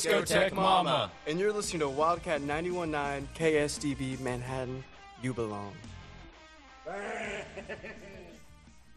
Discotheque Mama. And you're listening to Wildcat 91.9 KSDB Manhattan. You belong.